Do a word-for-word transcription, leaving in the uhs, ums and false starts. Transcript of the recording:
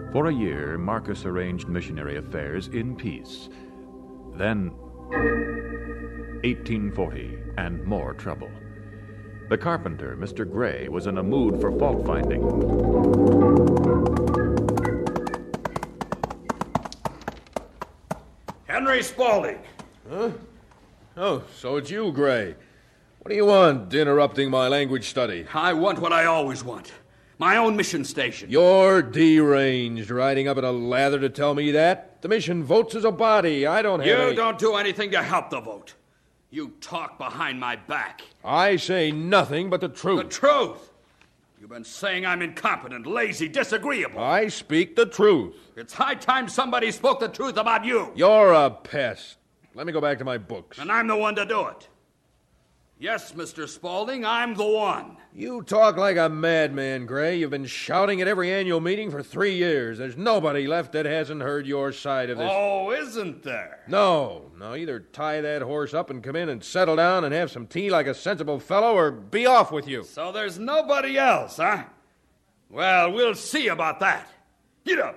For a year, Marcus arranged missionary affairs in peace. Then, eighteen forty, and more trouble. The carpenter, Mister Gray, was in a mood for fault-finding. Henry Spaulding. Huh? Oh, so it's you, Gray. What do you want, interrupting my language study? I want what I always want. My own mission station. You're deranged, riding up in a lather to tell me that. The mission votes as a body. I don't have You any... don't do anything to help the vote. You talk behind my back. I say nothing but the truth. The truth? You've been saying I'm incompetent, lazy, disagreeable. I speak the truth. It's high time somebody spoke the truth about you. You're a pest. Let me go back to my books. And I'm the one to do it. Yes, Mister Spaulding, I'm the one. You talk like a madman, Gray. You've been shouting at every annual meeting for three years. There's nobody left that hasn't heard your side of this. Oh, isn't there? No. No, either tie that horse up and come in and settle down and have some tea like a sensible fellow, or be off with you. So there's nobody else, huh? Well, we'll see about that. Get up.